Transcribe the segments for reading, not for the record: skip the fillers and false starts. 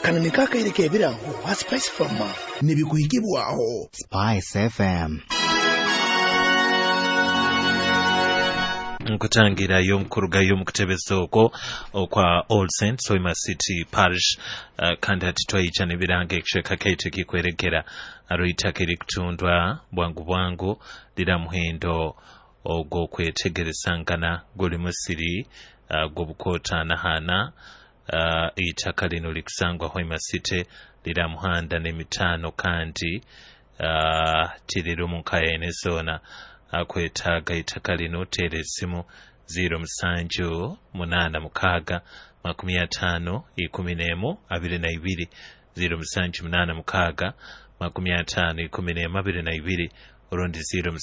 akanani kakayirika ebirango wa Spice Farm nebikuyigibwaho Spice FM. Nkutangira yomkuruga yomkutebezo okwa All Saints Hoima City Parish kandi atitwayica n'ebirango ekisheka kaite kikwerekera aroitaka erikutundwa bwangu lira muhendo ogwo kwetegeresangana guli musiri gw'obukota nahana itaka lino likusangwa Hoima City lira muhanda n'emitano kandi tiriro munkaya enesona akwetaga itaka lino tere simu 0786501122 0786501122 orondi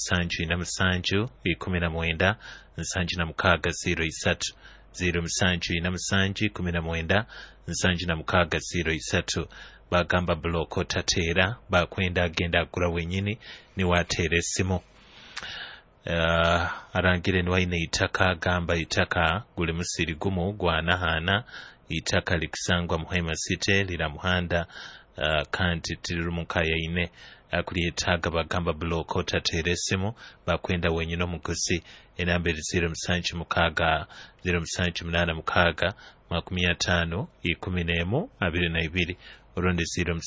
0777197603 0777197603 bagamba bloko tatera bakwenda agenda agura wenyini ni watere simu arangire nwaine itaka gamba itaka gule musiri gumu gwanahana itaka likusangwa Hoima City lira muhanda kandi tirumunkaya ine akuliyetaga bagamba bloko tateresimu bakwenda wenyine omuguzi enamberi 0776501122 orondi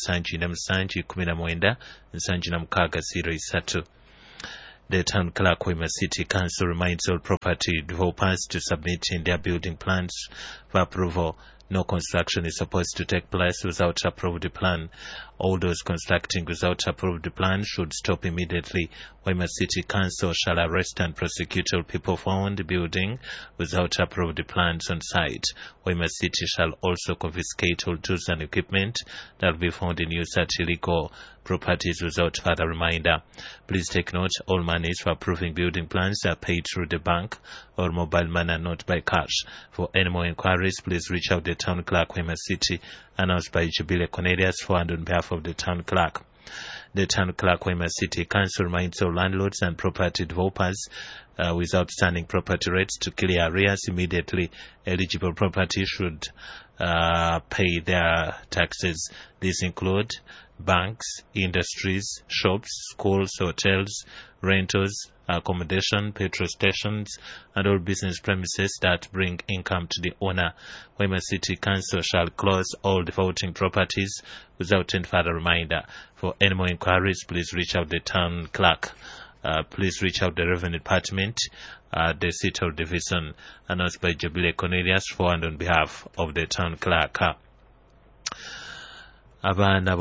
0777197603. The town clerk Hoima City Council reminds all property developers to submit in their building plans for approval. No construction is supposed to take place without approved plan. All those constructing without approved plan should stop immediately. Hoima City Council shall arrest and prosecute all people found building without approved plans on site. Hoima City shall also confiscate all tools and equipment that will be found in use at illegal properties without further reminder. Please take note, all monies for approving building plans are paid through the bank or mobile money, not by cash. For any more inquiries, please reach out to the town clerk Hoima City, announced by Jubilee Cornelius and on behalf of the town clerk. The town clerk Hoima City Council reminds all landlords and property developers with outstanding property rates to clear arrears immediately. Eligible property should pay their taxes. These include banks, industries, shops, schools, hotels, rentals, accommodation, petrol stations, and all business premises that bring income to the owner. Hoima City Council shall close all defaulting properties without any further reminder. For any more inquiries, please reach out the town clerk. Please reach out the Revenue Department, the City of Division, announced by Jubilee Cornelius for and on behalf of the town clerk. Abana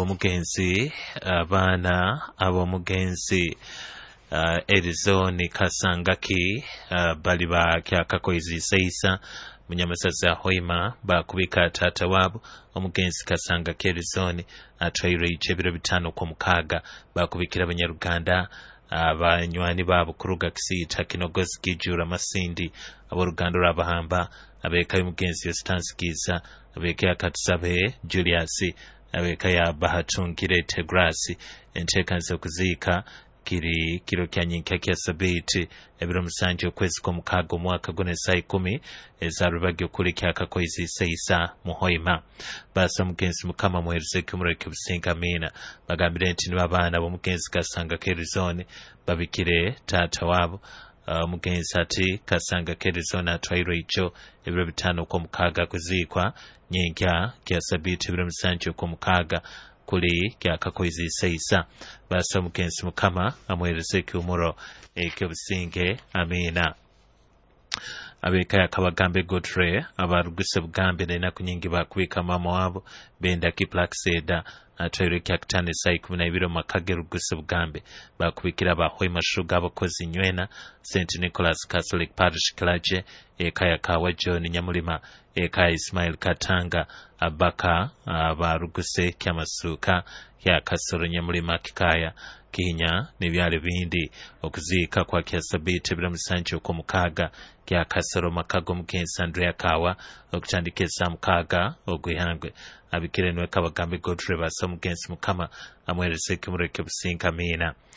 abomugenzi Erizoni Kasangaki bali bakyakakoiziseisa munyamasaza Hoima bakubika tata wabo omugenzi Kasangaki Erizoni atwaire ichebiro bitano ku mukaga bakubikira abanyaruganda abanywani babo kuruga kisita Kinogozi Kijura Masindi aboruganda rabahamba abeka y'umugenzi Yostanskiza abeka Katsabe Julius abeka ya Bahatungire Tegrasi entekanze kuzika kiro kya nyinka kya sabiti ebiro musanje okwezi ko mukaga omwaka gune saa 10 ezarubagyo kuli kyakakoizi seisa mu Hoima basa mugenzi mukama muhereze kumureke businga mina bagambire nti nibabana bo mugenzi Kasangaki Erizoni babikire tata wabo mugenzi ati Kasangaki Erizoni atwaire icho ebiro bitano ko mukaga kuzikwa nyinka kya sabiti ebiro musanje ko mukaga kuli kyakakoizi seisa basa mugenzi mukama amwereze kumuro ekebusinge amina abeka yakabagambe Godfrey abaruguse bugambe na kunyingi bakubika mama wabo benda kiplaxeda atwaire kyakitane saa 12 makage ruguse bugambe bakubikira Hoima Sugar abakozi nywena St Nicholas Catholic Parish Clergy ekaya kawa John Nyamulima ekaya Ismail Katanga abaka abaruguse kyamasuka ya Kasoro Nyamulima kikaya Kinya nebyale bindi okuzika kwa kyasabite biramusanje uko mukaga kya Kasoro makago mugenzi Andrea Kawa okutandikeza mukaga oguyangwe abikirenwe kabagambe Godfrey basa mugenzi mukama amwereze kumureke businga mina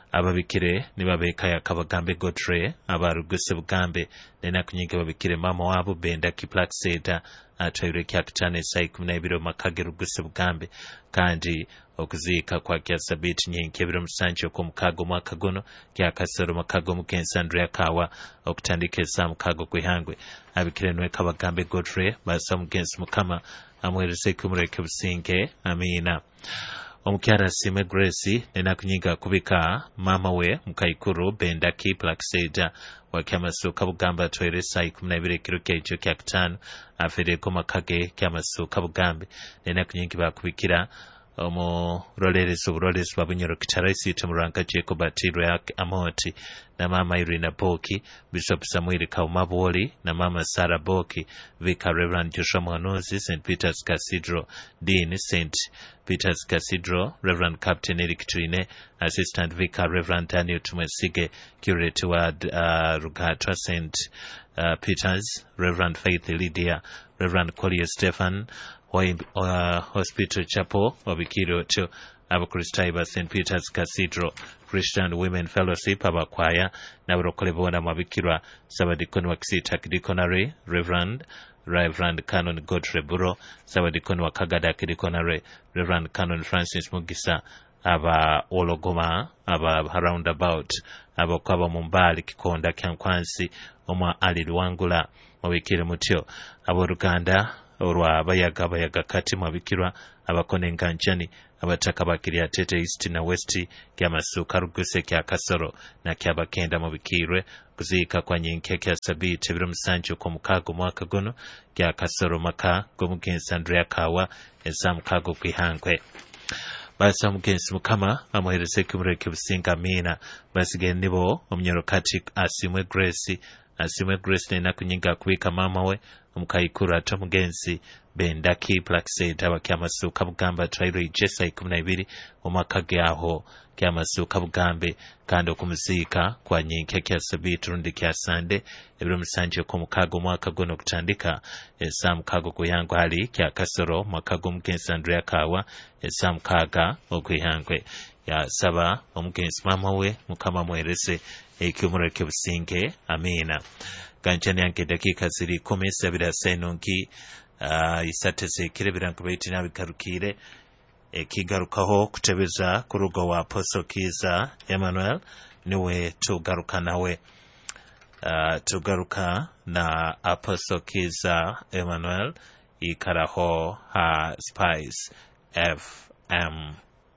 ababikire nibabekaya kabagambe Godfrey abaruguse bugambe nenaku nyingi babikire mama wabo Benda Kiplakseda atwaire kyakitane saa 12 makage ruguse bugambe kandi okuziika kwa Kyasabiti nyingi ebiro musanju ku mukago mwaka guno kyakasero makago mukensa Andrea Kawa okutandika esa mukago kwihangwe abikire nwe kabagambe Godfrey basa mugenzi mukama amwerese kumureke businge amina. Omukyala Sime Grace nenaku nyingi kubika mama we mukaikuru Benda Kiplakseda wakyamasuka bugamba atwaire saa 12 kiro kyekyo kyakitano afereko makage kyamasuka bugambe nenaku nyingi bakubikira omurolelesi oburolesi babunyoro kitarasi tumuranka Jacob Atirwe Amoti na mama Irina Boki Bishop Samuel Kaumaboli na mama Sarah Boki Vicar Reverend Joshua Mwanuzi St. Peter's Cathedral Dean St. Peter's Cathedral Reverend Captain Eric Trine Assistant Vicar Reverend Daniel Tumesige Curate wa Rugatwa St. Peter's Reverend Faith Lydia Reverend Collier Stephen Hospital Chapel wabikiri otyo abakristai ba St. Peter's Cathedral Christian Women Fellowship abakwaya n'abarokole bona mabikirwa sabadikoni wa Kisita Kidikonary Reverend Canon Godfrey Buro sabadikoni wa Kagada Kidikonary Reverend Canon Francis Mugisa aba ologoma aba roundabout aba kwaba mumbali kikonda kyankwansi omwa Ali Luwangula mabikiri mutyo abo Ruganda olwa bayaga kati mabikirwa abakone nganjani abataka bakiri atete east na west kyamasuka ruguse kya kasoro na kyabakenda mubikirwe kuzika kwa nyinke kya sabiti ebiro musanju ku mukago mwaka guno kya kasoro maka gomugenzi Andrea Kawa esa mukago kwihangwe basa mugenzi mukama amuhereze kumureke businga mina basige nibo omnyorokati Asimwe Grace nenaku nyingi kubika mama we omukaikuru ate mugenzi Benda Kiplakseda abakyamasuka bugamba atwaire Jesa 12 omwaka gyaho kyamasuka bugambe kandi okumuziika kwa nyinke kya Sabiti rundi kya Sande ebiro musanju ku mukago mwaka guno kutandika esa mukago kuyangwa ali kya kasoro mwakago mugenzi Andrea Kawa esa mukaga okuyangwe ya saba omugenzi mama we mukama mwerese ekyomureke businge amina. Ganchani yanke dakika ziri 10 senonki isateze kirebera nkubeti nabikarukire ekigarukaho kutebeza ku rugo wa Apostle Kiza Emmanuel niwe tugaruka nawe tugaruka na Apostle Kiza Emmanuel ikaraho ha Spice FM.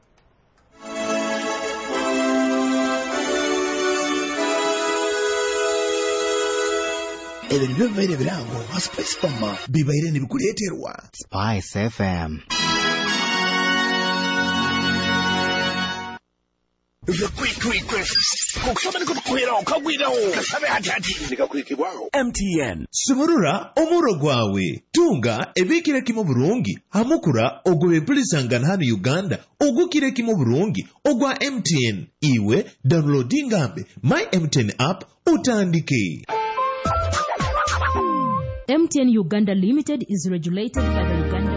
Ebintu by'obubaire birango wa Spice FM bibaire nibikuleeterwa Spice FM. MTN Sumurura omuro gwawe tunga ebikire kimo burungi hamukura ogwe pulisangana hano Uganda ogukire kimo burungi ogwa MTN iwe downloadingambe my MTN app utandike. MTN Uganda Limited is regulated by the Uganda